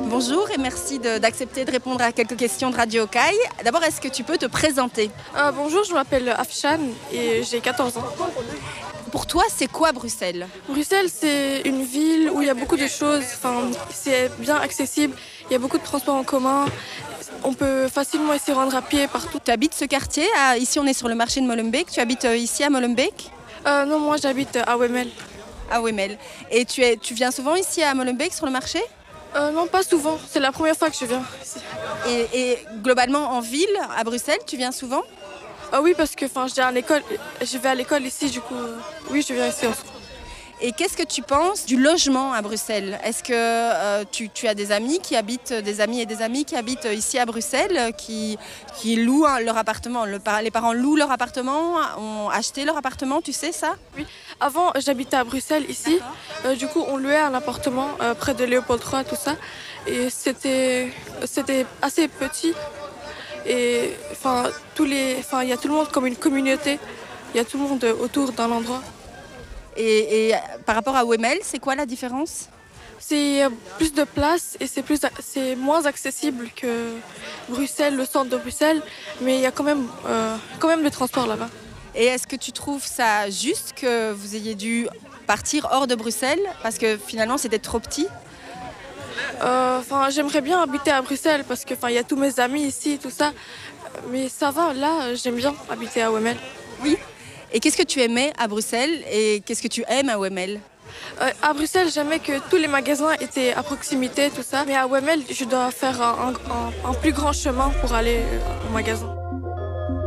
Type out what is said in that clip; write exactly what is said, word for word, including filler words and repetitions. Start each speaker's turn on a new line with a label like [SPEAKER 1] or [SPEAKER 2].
[SPEAKER 1] Bonjour et merci de- d'accepter de, répondre à quelques questions de Radio Caille. D'abord, est-ce que tu peux te présenter?
[SPEAKER 2] Euh, bonjour, je m'appelle Afshan et j'ai quatorze ans.
[SPEAKER 1] Pour toi, c'est quoi Bruxelles?
[SPEAKER 2] Bruxelles, c'est une ville où il y a beaucoup de choses, enfin, c'est bien accessible, il y a beaucoup de transports en commun, on peut facilement s'y rendre à pied partout.
[SPEAKER 1] Tu habites ce quartier? à- Ici, on est sur le marché de Molenbeek. Tu habites euh, ici à Molenbeek?
[SPEAKER 2] Euh, non, moi j'habite à Wemmel.
[SPEAKER 1] À Wemmel. Et tu, es, tu viens souvent ici à Molenbeek sur le marché?
[SPEAKER 2] Euh, non, pas souvent, c'est la première fois que je viens ici.
[SPEAKER 1] et, et globalement, en ville, à Bruxelles, tu viens souvent?
[SPEAKER 2] Ah oui, parce que enfin, j'ai à l'école, je vais à l'école ici, du coup, euh, oui, je viens ici aussi.
[SPEAKER 1] Et qu'est-ce que tu penses du logement à Bruxelles? Est-ce que euh, tu, tu as des amis qui habitent, des amis et des amis qui habitent ici à Bruxelles, euh, qui, qui louent hein, leur appartement? Le par- les parents louent leur appartement, ont acheté leur appartement, tu sais ça?
[SPEAKER 2] Oui. Avant, j'habitais à Bruxelles ici, euh, du coup, on louait un appartement euh, près de Léopold trois, tout ça, et c'était, c'était assez petit. Et enfin, tous les, enfin, il y a tout le monde comme une communauté. Il y a tout le monde autour d'un endroit.
[SPEAKER 1] Et, et par rapport à Wemmel, c'est quoi la différence?
[SPEAKER 2] C'est plus de place et c'est plus, c'est moins accessible que Bruxelles, le centre de Bruxelles, mais il y a quand même, euh, quand même des transports là-bas.
[SPEAKER 1] Et est-ce que tu trouves ça juste que vous ayez dû partir hors de Bruxelles parce que finalement c'était trop petit?
[SPEAKER 2] Euh, Enfin, j'aimerais bien habiter à Bruxelles parce que, enfin, il y a tous mes amis ici, tout ça. Mais ça va, là, j'aime bien habiter à Wemmel.
[SPEAKER 1] Oui. Et qu'est-ce que tu aimais à Bruxelles et qu'est-ce que tu aimes à Wemmel?
[SPEAKER 2] Euh, à Bruxelles, j'aimais que tous les magasins étaient à proximité, tout ça. Mais à Wemmel, je dois faire un, un- un- un plus grand chemin pour aller euh, au magasin.